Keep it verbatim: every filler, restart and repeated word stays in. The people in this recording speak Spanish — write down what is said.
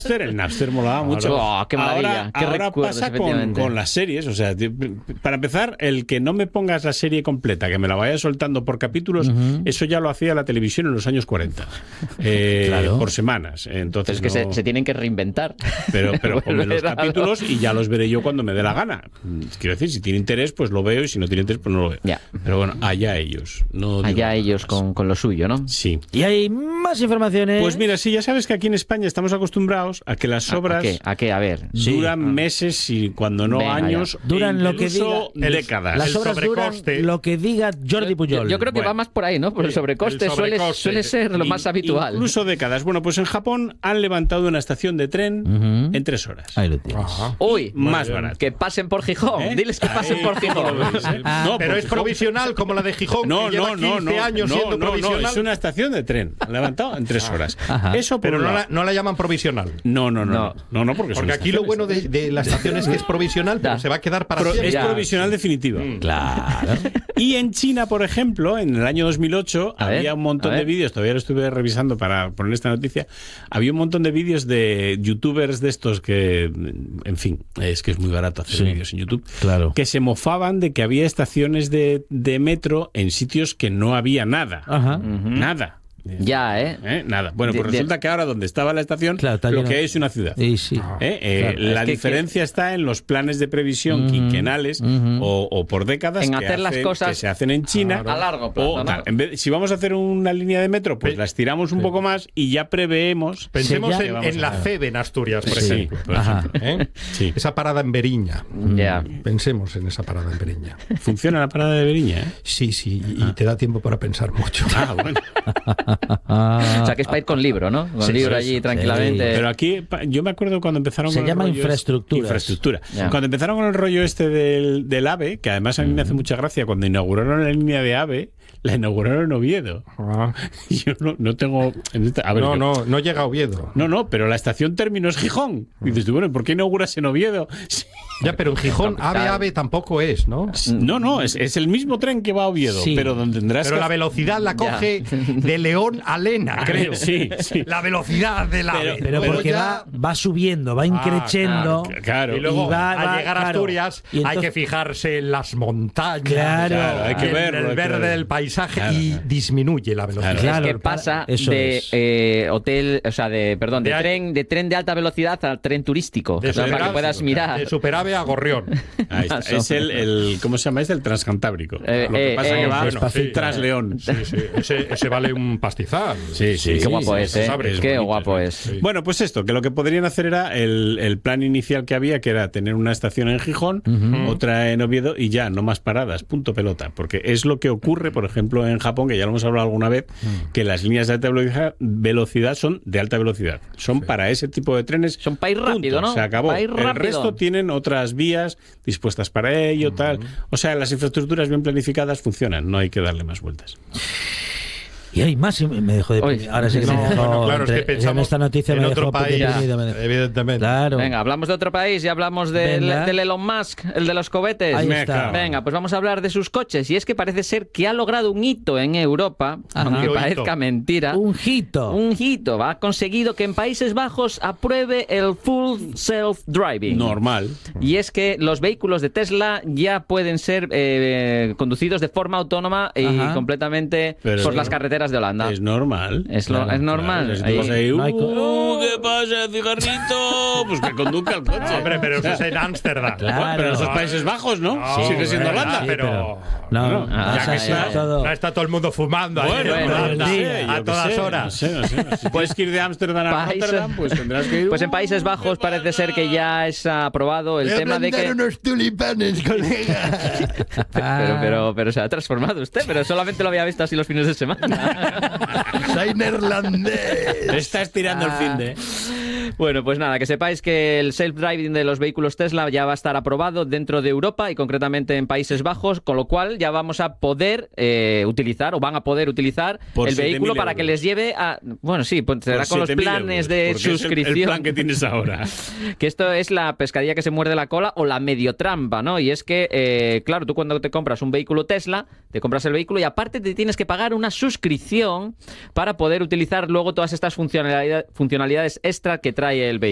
Napster, el Napster molaba mucho. Oh, qué maravilla, ahora qué ahora recuerdos, pasa con, con las series. O sea, para empezar, el que no me pongas la serie completa, que me la vayas soltando por capítulos, uh-huh. eso ya lo hacía la televisión en los años cuarenta. Eh, claro. Por semanas. Entonces, pero es que no... se, se tienen que reinventar. Pero, pero ponme los capítulos y ya los veré yo cuando me dé la gana. Quiero decir, si tiene interés, pues lo veo, y si no tiene interés, pues no lo veo. Ya. Pero bueno, allá ellos. No allá ellos con, con lo suyo, ¿no? Sí. Y hay más informaciones. Pues mira, sí, ya sabes que aquí en España estamos acostumbrados a que las obras ¿A qué? ¿A qué? A ver. duran sí. meses y cuando no Venga, años, duran lo que diga, el, décadas. Las obras duran lo que diga Jordi Puyol. Yo, yo creo que bueno, va más por ahí, ¿no? Por el sobrecoste, el sobrecoste. Suele, suele ser lo más habitual. Incluso décadas. Bueno, pues en Japón han levantado una estación de tren uh-huh. en tres horas. Ahí lo tienes. Ajá. Uy, más barato. Que pasen por Gijón. ¿Eh? Diles que pasen Ahí, por Gijón. Ves, ¿eh? ah, no, pero es Gijón. Provisional como la de Gijón, no, que lleva no, quince no, años no, siendo no, provisional. No, es una estación de tren. Levantado en tres horas. Ajá. Eso por pero no lado. la, no la llaman provisional. No, no, no. No, no, no porque, porque aquí lo bueno de, de la estación es que es provisional, pero se va a quedar para Pro, siempre. Es ya, provisional sí. definitiva. Mm. Claro. Y en China, por ejemplo, en el año dos mil ocho, a había ver, un montón de vídeos, todavía lo estuve revisando para poner esta noticia, había un montón de vídeos de youtubers de estos que, en fin, es que es muy barato hacer sí, vídeos en YouTube, claro. que se mofaban de que había estaciones de, de metro en sitios que no había nada. Ajá. Uh-huh. Nada. Ya, ¿eh? ¿eh? Nada. Bueno, pues de, resulta de... que ahora donde estaba la estación, claro, lo que es una ciudad. Sí, sí. ¿Eh? Eh, claro. La es que, diferencia que... está en los planes de previsión uh-huh. quinquenales uh-huh. o, o por décadas en que, hacer hacen, las cosas que se hacen en China. A largo plazo, o, ¿no? claro, en vez, si vamos a hacer una línea de metro, pues sí. la estiramos un sí. poco más y ya preveemos. Pensemos sí, en, ya en la C E B en Asturias, por sí, ejemplo. Por ejemplo. ¿Eh? Sí. Esa parada en Beriña. Yeah. Pensemos en esa parada en Beriña. ¿Funciona la parada de Beriña? ¿eh? Sí, sí, y ah. te da tiempo para pensar mucho. Ah, bueno. O sea, que es para ir con libro, ¿no? Con sí, libro allí sí, tranquilamente. Sí. Pero aquí, yo me acuerdo cuando empezaron Se con llama el rollo infraestructura. Infraestructura. Yeah. Cuando empezaron con el rollo este del, del AVE, que además a mí me hace mucha gracia, cuando inauguraron la línea de AVE, la inauguraron en Oviedo. Ah. Yo no, no tengo... A ver, no, yo, no, no llega a Oviedo. No, no, pero la estación término es Gijón. Y dices tú, bueno, ¿por qué inauguras en Oviedo? Sí. Ya, pero en Gijón AVE AVE tampoco es, ¿no? No, no, es, es el mismo tren que va a Oviedo, sí. pero donde tendrás Pero que... la velocidad la coge ya. de León a Lena, creo. Sí, sí. La velocidad del AVE. Pero, pero porque ya... va, va subiendo, va increciendo. Ah, claro. Y luego, y va, al va, llegar a Asturias, claro. entonces... hay que fijarse en las montañas. Claro. claro hay que en verlo. el verde del paisaje claro. y disminuye la velocidad. Claro, es que pasa de es. eh, hotel, o sea, de perdón, de, de tren, de tren de alta velocidad al tren turístico, de o sea, para que puedas mirar. De Superave a Gorrión. Ahí está. Es el, el, ¿cómo se llama? Es el transcantábrico. Eh, Lo que pasa eh, que va bueno, sí, tras León. Sí, sí. Ese, ese vale un pastizal. Sí, sí. Qué sí, guapo sí, es, sí, ¿eh? sabe, Es es Qué bonito, guapo sí. es. Sí. Bueno, pues esto, que lo que podrían hacer era el, el plan inicial que había, que era tener una estación en Gijón, uh-huh. otra en Oviedo y ya, no más paradas, punto pelota. Porque es lo que ocurre, por ejemplo, en Japón, que ya lo hemos hablado alguna vez, uh-huh. que las líneas de alta velocidad son de alta velocidad. Son sí. para ese tipo de trenes. Son para ir rápido, punto. ¿no? Se acabó. El resto tienen otras vías dispuestas para ello, uh-huh. tal. O sea, las infraestructuras bien planificadas funcionan, no hay que darle más vueltas. Y hay más, me dejó de Oye, ahora sí que no, me dejó bueno, claro, entre, es que pensamos en esta noticia en me otro dejó país, deprimido, me dejó. Evidentemente. Claro. Venga, hablamos de otro país y hablamos del, del Elon Musk, el de los cohetes. Ahí está. Venga, pues vamos a hablar de sus coches. Y es que parece ser que ha logrado un hito en Europa, Ajá. aunque Un parezca hito. mentira. Un hito. Un hito. Ha conseguido que en Países Bajos apruebe el full self-driving. Normal. Y es que los vehículos de Tesla ya pueden ser eh, conducidos de forma autónoma y Ajá. completamente Pero por no, las carreteras de Holanda. Es normal. Es, lo, claro, es normal. Claro, ahí. es ahí, No hay uh, co- ¿qué pasa, cigarrito? Pues que conduzca el coche. Hombre, pero eso es en Ámsterdam. Claro. Bueno, pero esos Países Bajos, ¿no? No, Sigue siendo hombre, Holanda. sí, pero... No, Bueno, ah, ya o sea, que sí, está, todo. no está todo el mundo fumando Bueno, ahí en bueno, Holanda, no sí, sé, yo a qué todas sé, horas. No sé, no sé. Si tienes que ir de Ámsterdam a País- Rotterdam, pues tendrás que ir. Pues en Países Bajos parece ser que ya es aprobado el Voy a tema de plantar que... unos tulipanes, colega. Pero, pero, pero se ha transformado usted, pero solamente lo había visto así los fines de semana. Soy neerlandés. Te estás tirando el fin de... Bueno, pues nada, que sepáis que el self-driving de los vehículos Tesla ya va a estar aprobado dentro de Europa y concretamente en Países Bajos, con lo cual ya vamos a poder eh, utilizar o van a poder utilizar Por el vehículo para euros. que les lleve a... Bueno, sí, pues será Por con los siete mil planes euros, de porque suscripción. Es el, el plan que tienes ahora. Que esto es la pescadilla que se muerde la cola o la medio trampa, ¿no? Y es que, eh, claro, tú cuando te compras un vehículo Tesla, te compras el vehículo y aparte te tienes que pagar una suscripción para poder utilizar luego todas estas funcionalidades, funcionalidades extra que trae el vehículo.